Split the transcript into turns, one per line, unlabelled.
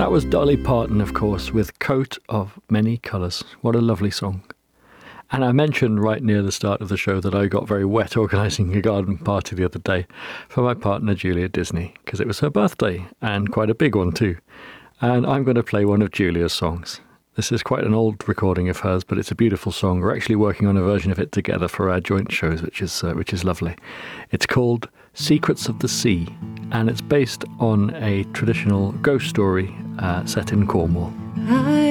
That was Dolly Parton, of course, with Coat of Many Colours. What a lovely song. And I mentioned right near the start of the show that I got very wet organising a garden party the other day for my partner Julia Disney, because it was her birthday, and quite a big one too. And I'm going to play one of Julia's songs. This is quite an old recording of hers, but it's a beautiful song. We're actually working on a version of it together for our joint shows, which is lovely. It's called Secrets of the Sea, and it's based on a traditional ghost story set in Cornwall.